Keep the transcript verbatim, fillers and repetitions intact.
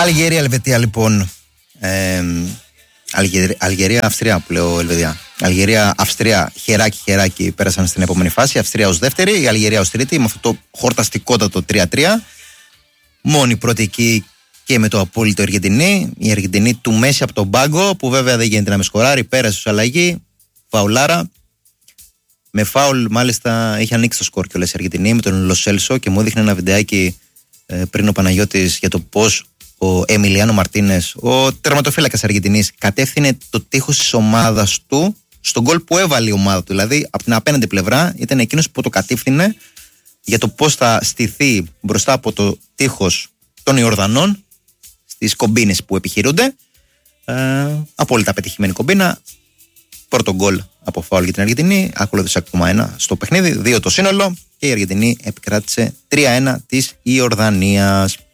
Αλγερία, Ελβετία λοιπόν. Ε, Αλγερία, Αυστρία που λέω Ελβετία. Αλγερία, Αυστρία, χεράκι, χεράκι πέρασαν στην επόμενη φάση. Αυστρία ως δεύτερη, η Αλγερία ως τρίτη με αυτό το χορταστικότατο τρία τρία. Μόνη πρώτη εκεί και με το απόλυτο Αργεντινή. Η Αργεντινή του Μέση από τον πάγκο που βέβαια δεν γίνεται να με σκοράρει. Πέρασε ως αλλαγή. Φαουλάρα. Με φάουλ μάλιστα είχε ανοίξει το σκορ κιόλας η Αργεντινή με τον Λοσέλσο και μου έδειχνε ένα βιντεάκι ε, πριν ο Παναγιώτης για το πώς ο Εμιλιάνο Μαρτίνες, ο τερματοφύλακας Αργεντινής, κατεύθυνε το τείχος της ομάδας του στον γκολ που έβαλε η ομάδα του. Δηλαδή από την απέναντι πλευρά ήταν εκείνος που το κατεύθυνε για το πώς θα στηθεί μπροστά από το τείχος των Ιορδανών στις κομπίνες που επιχειρούνται. Ε, απόλυτα πετυχημένη κομπίνα. Πρώτο γκολ από φάουλ για την Αργεντινή. Ακολούθησε ακόμα ένα στο παιχνίδι, δύο το σύνολο και η Αργεντινή επικράτησε τρία ένα της Ιορδανίας.